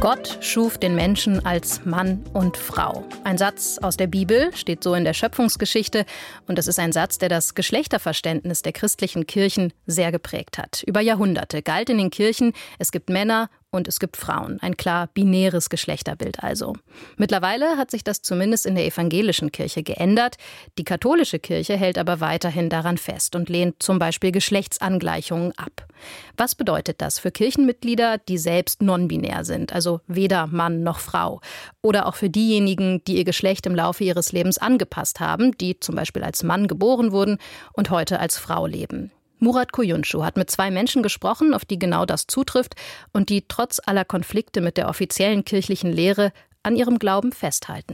Gott schuf den Menschen als Mann und Frau. Ein Satz aus der Bibel, steht so in der Schöpfungsgeschichte. Und es ist ein Satz, der das Geschlechterverständnis der christlichen Kirchen sehr geprägt hat. Über Jahrhunderte galt in den Kirchen, es gibt Männer und es gibt Frauen. Ein klar binäres Geschlechterbild also. Mittlerweile hat sich das zumindest in der evangelischen Kirche geändert. Die katholische Kirche hält aber weiterhin daran fest und lehnt zum Beispiel Geschlechtsangleichungen ab. Was bedeutet das für Kirchenmitglieder, die selbst non-binär sind, also weder Mann noch Frau? Oder auch für diejenigen, die ihr Geschlecht im Laufe ihres Lebens angepasst haben, die zum Beispiel als Mann geboren wurden und heute als Frau leben? Murat Kuyuncu hat mit 2 Menschen gesprochen, auf die genau das zutrifft und die trotz aller Konflikte mit der offiziellen kirchlichen Lehre an ihrem Glauben festhalten.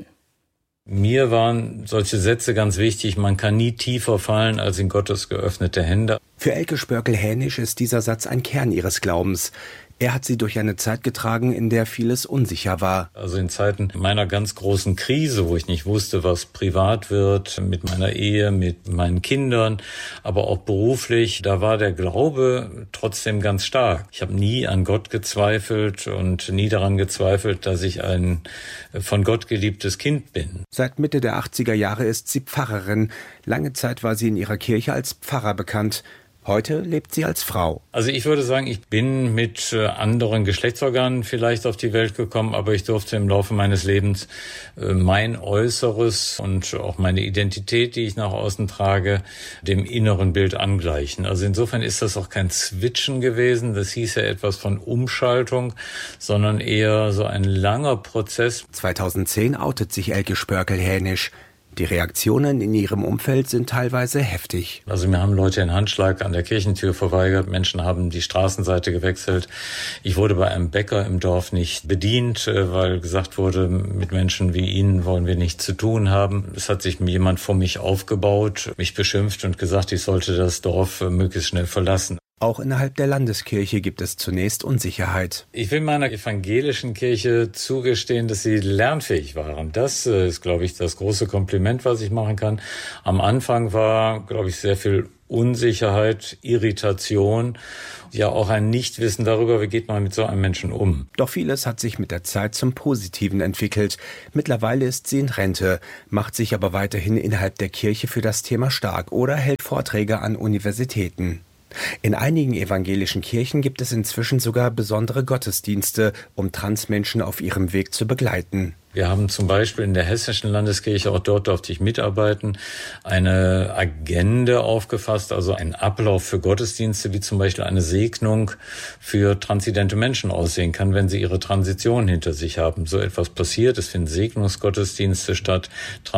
Mir waren solche Sätze ganz wichtig. Man kann nie tiefer fallen als in Gottes geöffnete Hände. Für Elke Spörkel-Hänisch ist dieser Satz ein Kern ihres Glaubens. Er hat sie durch eine Zeit getragen, in der vieles unsicher war. Also in Zeiten meiner ganz großen Krise, wo ich nicht wusste, was privat wird, mit meiner Ehe, mit meinen Kindern, aber auch beruflich, da war der Glaube trotzdem ganz stark. Ich habe nie an Gott gezweifelt und nie daran gezweifelt, dass ich ein von Gott geliebtes Kind bin. Seit Mitte der 80er Jahre ist sie Pfarrerin. Lange Zeit war sie in ihrer Kirche als Pfarrer bekannt. Heute lebt sie als Frau. Also ich würde sagen, ich bin mit anderen Geschlechtsorganen vielleicht auf die Welt gekommen, aber ich durfte im Laufe meines Lebens mein Äußeres und auch meine Identität, die ich nach außen trage, dem inneren Bild angleichen. Also insofern ist das auch kein Switchen gewesen. Das hieß ja etwas von Umschaltung, sondern eher so ein langer Prozess. 2010 outet sich Elke Spörkel-Hänisch. Die Reaktionen in ihrem Umfeld sind teilweise heftig. Also mir haben Leute den Handschlag an der Kirchentür verweigert, Menschen haben die Straßenseite gewechselt. Ich wurde bei einem Bäcker im Dorf nicht bedient, weil gesagt wurde, mit Menschen wie Ihnen wollen wir nichts zu tun haben. Es hat sich jemand vor mich aufgebaut, mich beschimpft und gesagt, ich sollte das Dorf möglichst schnell verlassen. Auch innerhalb der Landeskirche gibt es zunächst Unsicherheit. Ich will meiner evangelischen Kirche zugestehen, dass sie lernfähig waren. Das ist, glaube ich, das große Kompliment, was ich machen kann. Am Anfang war, glaube ich, sehr viel Unsicherheit, Irritation, ja auch ein Nichtwissen darüber, wie geht man mit so einem Menschen um. Doch vieles hat sich mit der Zeit zum Positiven entwickelt. Mittlerweile ist sie in Rente, macht sich aber weiterhin innerhalb der Kirche für das Thema stark oder hält Vorträge an Universitäten. In einigen evangelischen Kirchen gibt es inzwischen sogar besondere Gottesdienste, um Transmenschen auf ihrem Weg zu begleiten. Wir haben zum Beispiel in der Hessischen Landeskirche, auch dort durfte ich mitarbeiten, eine Agenda aufgefasst, also einen Ablauf für Gottesdienste, wie zum Beispiel eine Segnung für transidente Menschen aussehen kann, wenn sie ihre Transition hinter sich haben. So etwas passiert, es finden Segnungsgottesdienste statt,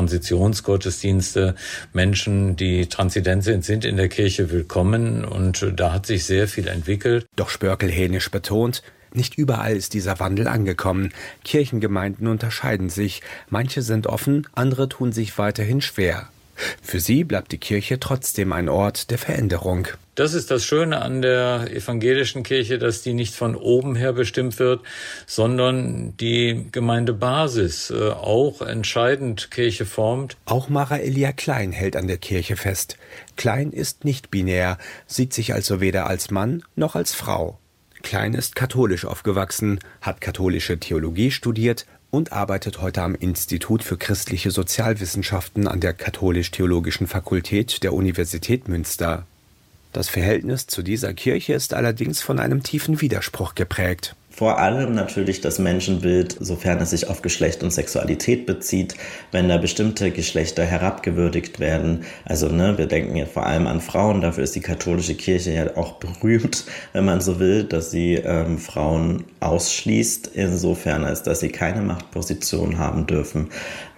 Transitionsgottesdienste. Menschen, die transident sind in der Kirche willkommen und da hat sich sehr viel entwickelt. Doch Spörkel-Hänisch betont, nicht überall ist dieser Wandel angekommen. Kirchengemeinden unterscheiden sich. Manche sind offen, andere tun sich weiterhin schwer. Für sie bleibt die Kirche trotzdem ein Ort der Veränderung. Das ist das Schöne an der evangelischen Kirche, dass die nicht von oben her bestimmt wird, sondern die Gemeindebasis auch entscheidend Kirche formt. Auch Mara Elia Klein hält an der Kirche fest. Klein ist nicht binär, sieht sich also weder als Mann noch als Frau. Klein ist katholisch aufgewachsen, hat katholische Theologie studiert und arbeitet heute am Institut für christliche Sozialwissenschaften an der Katholisch-Theologischen Fakultät der Universität Münster. Das Verhältnis zu dieser Kirche ist allerdings von einem tiefen Widerspruch geprägt. Vor allem natürlich das Menschenbild, sofern es sich auf Geschlecht und Sexualität bezieht, wenn da bestimmte Geschlechter herabgewürdigt werden. Also wir denken ja vor allem an Frauen, dafür ist die katholische Kirche ja auch berühmt, wenn man so will, dass sie Frauen ausschließt, insofern als dass sie keine Machtposition haben dürfen.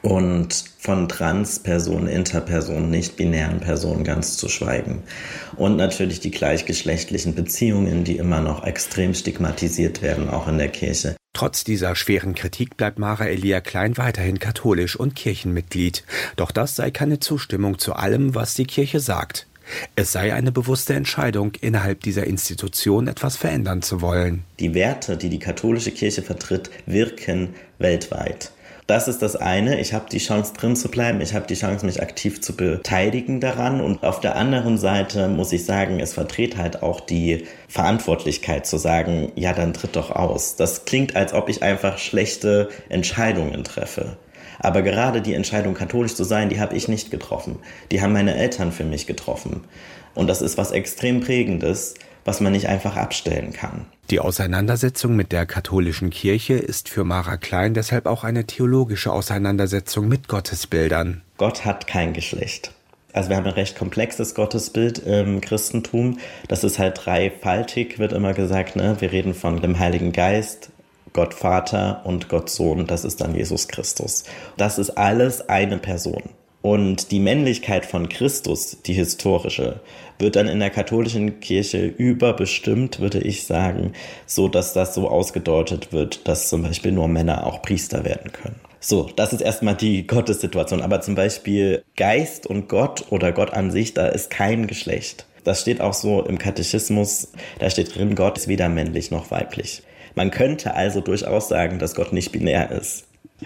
Und von Transpersonen, Interpersonen, nicht-binären Personen ganz zu schweigen. Und natürlich die gleichgeschlechtlichen Beziehungen, die immer noch extrem stigmatisiert werden, auch in der Kirche. Trotz dieser schweren Kritik bleibt Mara Elia Klein weiterhin katholisch und Kirchenmitglied. Doch das sei keine Zustimmung zu allem, was die Kirche sagt. Es sei eine bewusste Entscheidung, innerhalb dieser Institution etwas verändern zu wollen. Die Werte, die die katholische Kirche vertritt, wirken weltweit. Das ist das eine. Ich habe die Chance, drin zu bleiben. Ich habe die Chance, mich aktiv zu beteiligen daran. Und auf der anderen Seite muss ich sagen, es vertritt halt auch die Verantwortlichkeit zu sagen, ja, dann tritt doch aus. Das klingt, als ob ich einfach schlechte Entscheidungen treffe. Aber gerade die Entscheidung, katholisch zu sein, die habe ich nicht getroffen. Die haben meine Eltern für mich getroffen. Und das ist was extrem Prägendes, was man nicht einfach abstellen kann. Die Auseinandersetzung mit der katholischen Kirche ist für Mara Klein deshalb auch eine theologische Auseinandersetzung mit Gottesbildern. Gott hat kein Geschlecht. Also wir haben ein recht komplexes Gottesbild im Christentum. Das ist halt dreifaltig, wird immer gesagt, ne? Wir reden von dem Heiligen Geist, Gott Vater und Gott Sohn. Das ist dann Jesus Christus. Das ist alles eine Person. Und die Männlichkeit von Christus, die historische, wird dann in der katholischen Kirche überbestimmt, würde ich sagen, so dass das so ausgedeutet wird, dass zum Beispiel nur Männer auch Priester werden können. So, das ist erstmal die Gottessituation. Aber zum Beispiel Geist und Gott oder Gott an sich, da ist kein Geschlecht. Das steht auch so im Katechismus, da steht drin, Gott ist weder männlich noch weiblich. Man könnte also durchaus sagen, dass Gott nicht binär ist.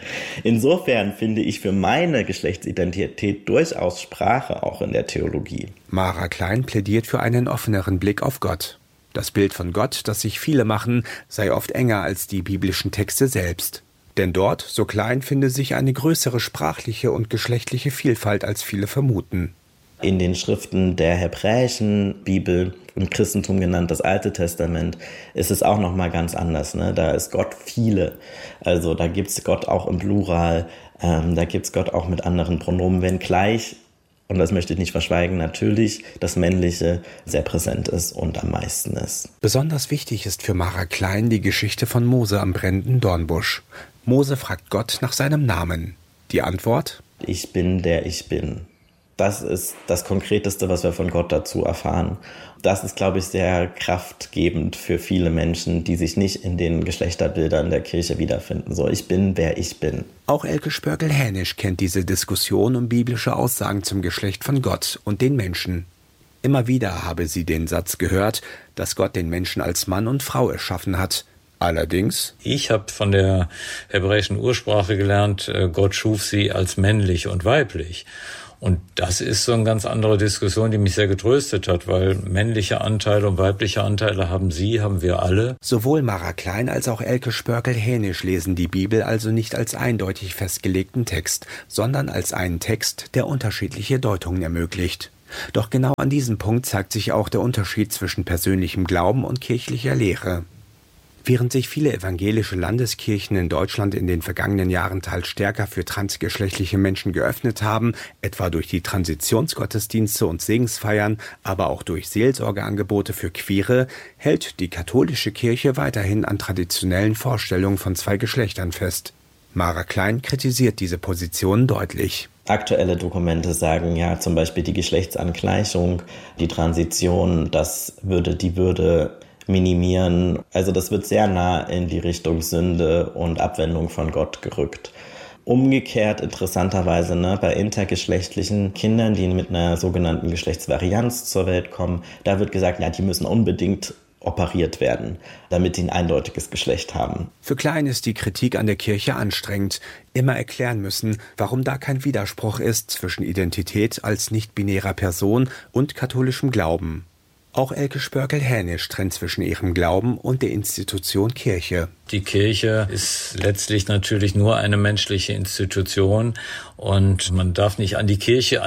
Insofern finde ich für meine Geschlechtsidentität durchaus Sprache auch in der Theologie. Mara Klein plädiert für einen offeneren Blick auf Gott. Das Bild von Gott, das sich viele machen, sei oft enger als die biblischen Texte selbst. Denn dort, so Klein, finde sich eine größere sprachliche und geschlechtliche Vielfalt, als viele vermuten. In den Schriften der hebräischen Bibel, im Christentum genannt das Alte Testament, ist es auch nochmal ganz anders. Ne? Da ist Gott viele. Also da gibt es Gott auch im Plural, da gibt es Gott auch mit anderen Pronomen, wenngleich, und das möchte ich nicht verschweigen, natürlich das Männliche sehr präsent ist und am meisten ist. Besonders wichtig ist für Mara Klein die Geschichte von Mose am brennenden Dornbusch. Mose fragt Gott nach seinem Namen. Die Antwort? Ich bin, der ich bin. Das ist das Konkreteste, was wir von Gott dazu erfahren. Das ist, glaube ich, sehr kraftgebend für viele Menschen, die sich nicht in den Geschlechterbildern der Kirche wiederfinden. So, ich bin, wer ich bin. Auch Elke Spörgel-Hänisch kennt diese Diskussion um biblische Aussagen zum Geschlecht von Gott und den Menschen. Immer wieder habe sie den Satz gehört, dass Gott den Menschen als Mann und Frau erschaffen hat. Allerdings: Ich habe von der hebräischen Ursprache gelernt, Gott schuf sie als männlich und weiblich. Und das ist so eine ganz andere Diskussion, die mich sehr getröstet hat, weil männliche Anteile und weibliche Anteile haben wir alle. Sowohl Mara Klein als auch Elke Spörgel-Hänisch lesen die Bibel also nicht als eindeutig festgelegten Text, sondern als einen Text, der unterschiedliche Deutungen ermöglicht. Doch genau an diesem Punkt zeigt sich auch der Unterschied zwischen persönlichem Glauben und kirchlicher Lehre. Während sich viele evangelische Landeskirchen in Deutschland in den vergangenen Jahren teils stärker für transgeschlechtliche Menschen geöffnet haben, etwa durch die Transitionsgottesdienste und Segensfeiern, aber auch durch Seelsorgeangebote für Queere, hält die katholische Kirche weiterhin an traditionellen Vorstellungen von zwei Geschlechtern fest. Mara Klein kritisiert diese Position deutlich. Aktuelle Dokumente sagen ja zum Beispiel die Geschlechtsangleichung, die Transition, das würde die Würde minimieren. Also das wird sehr nah in die Richtung Sünde und Abwendung von Gott gerückt. Umgekehrt interessanterweise bei intergeschlechtlichen Kindern, die mit einer sogenannten Geschlechtsvarianz zur Welt kommen, da wird gesagt, ja, die müssen unbedingt operiert werden, damit sie ein eindeutiges Geschlecht haben. Für Klein ist die Kritik an der Kirche anstrengend. Immer erklären müssen, warum da kein Widerspruch ist zwischen Identität als nicht-binärer Person und katholischem Glauben. Auch Elke Spörgel-Hänisch trennt zwischen ihrem Glauben und der Institution Kirche. Die Kirche ist letztlich natürlich nur eine menschliche Institution und man darf nicht an die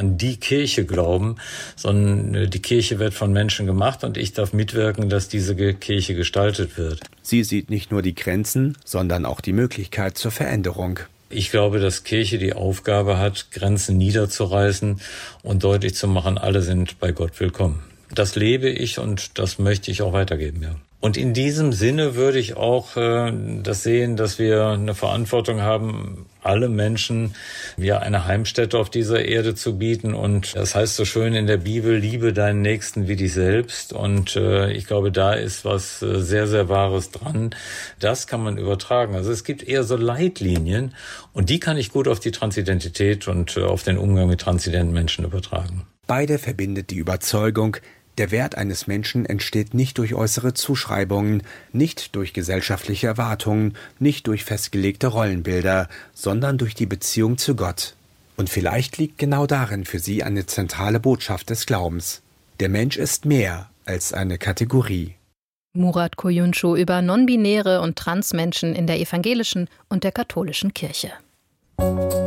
Kirche glauben, sondern die Kirche wird von Menschen gemacht und ich darf mitwirken, dass diese Kirche gestaltet wird. Sie sieht nicht nur die Grenzen, sondern auch die Möglichkeit zur Veränderung. Ich glaube, dass Kirche die Aufgabe hat, Grenzen niederzureißen und deutlich zu machen, alle sind bei Gott willkommen. Das lebe ich und das möchte ich auch weitergeben, ja. Und in diesem Sinne würde ich auch das sehen, dass wir eine Verantwortung haben, alle Menschen eine Heimstätte auf dieser Erde zu bieten. Und das heißt so schön in der Bibel, liebe deinen Nächsten wie dich selbst. Und ich glaube, da ist was sehr, sehr Wahres dran. Das kann man übertragen. Also es gibt eher so Leitlinien und die kann ich gut auf die Transidentität und auf den Umgang mit transidenten Menschen übertragen. Beide verbindet die Überzeugung, Der Wert eines Menschen entsteht nicht durch äußere Zuschreibungen, nicht durch gesellschaftliche Erwartungen, nicht durch festgelegte Rollenbilder, sondern durch die Beziehung zu Gott. Und vielleicht liegt genau darin für sie eine zentrale Botschaft des Glaubens. Der Mensch ist mehr als eine Kategorie. Murat Koyuncu über non-binäre und Transmenschen in der evangelischen und der katholischen Kirche.